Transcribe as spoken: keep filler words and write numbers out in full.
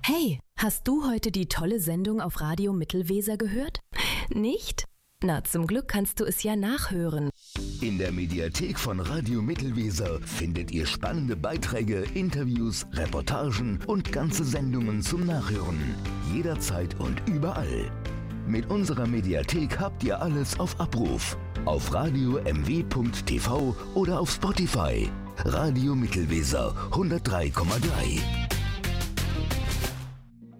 Hey, hast du heute die tolle Sendung auf Radio Mittelweser gehört? Nicht? Na, zum Glück kannst du es ja nachhören. In der Mediathek von Radio Mittelweser findet ihr spannende Beiträge, Interviews, Reportagen und ganze Sendungen zum Nachhören. Jederzeit und überall. Mit unserer Mediathek habt ihr alles auf Abruf. Auf radio m w punkt t v oder auf Spotify. Radio Mittelweser hundertdrei Komma drei.